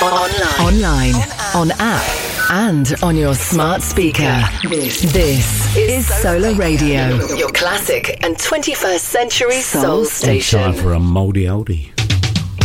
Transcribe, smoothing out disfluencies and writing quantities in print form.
Online, on app, and on your smart speaker. This is Solar Radio, your classic and 21st century soul station. Time for a mouldy oldie.